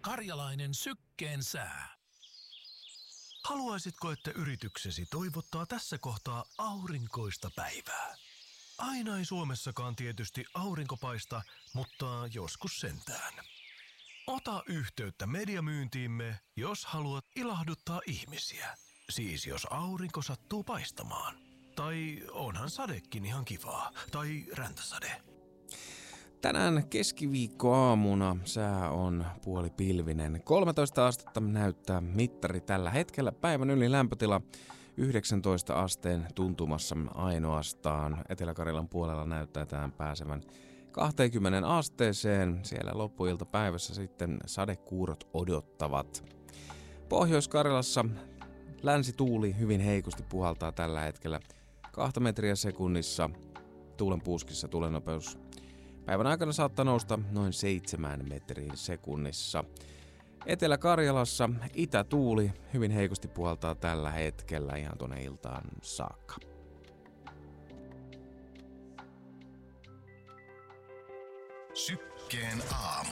Karjalainen sykkeen sää. Haluaisitko, että yrityksesi toivottaa tässä kohtaa aurinkoista päivää? Aina ei Suomessakaan tietysti aurinko paista, mutta joskus sentään. Ota yhteyttä mediamyyntiimme, jos haluat ilahduttaa ihmisiä. Siis jos aurinko sattuu paistamaan. Tai onhan sadekin ihan kivaa. Tai räntäsade. Tänään keskiviikkoaamuna sää on puolipilvinen. 13 astetta näyttää mittari tällä hetkellä. Päivän yli lämpötila 19 asteen tuntumassa ainoastaan. Etelä-Karjalan puolella näyttää tämän pääsevän 20 asteeseen. Siellä loppuiltapäivässä sitten sadekuurot odottavat. Pohjois-Karjalassa länsituuli hyvin heikosti puhaltaa tällä hetkellä 2 metriä sekunnissa. Tuulen puuskissa tuulenopeus päivän aikana saattaa nousta noin 7 metriin sekunnissa. Etelä-Karjalassa itätuuli hyvin heikosti puhaltaa tällä hetkellä ihan tuonne iltaan saakka. Sykkeen aamu.